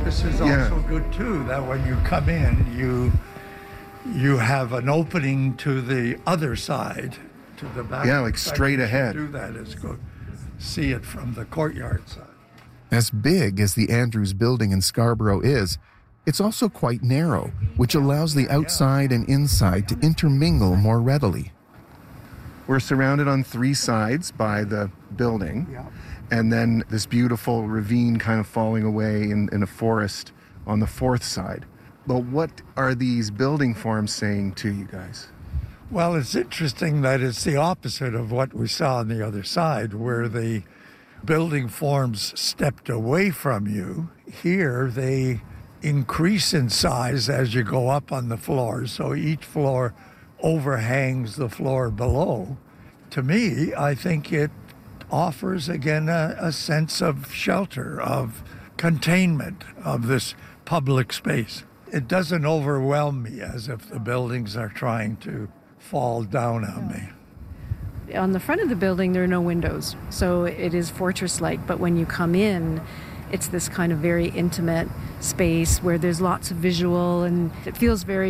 This is also good too, that when you come in, you have an opening to the other side, to the back. Yeah, like straight ahead. Do that is good. See it from the courtyard side. As big as the Andrews Building in Scarborough is, it's also quite narrow, which allows the outside and inside to intermingle more readily. We're surrounded on three sides by the building, and then this beautiful ravine kind of falling away in a forest on the fourth side. But what are these building forms saying to you guys? Well, it's interesting that it's the opposite of what we saw on the other side, where the building forms stepped away from you. Here, they increase in size as you go up on the floors, so each floor overhangs the floor below. To me, I think it offers, again, a sense of shelter, of containment of this public space. It doesn't overwhelm me as if the buildings are trying to fall down on me. On the front of the building, there are no windows, so it is fortress-like, but when you come in, it's this kind of very intimate space where there's lots of visual, and it feels very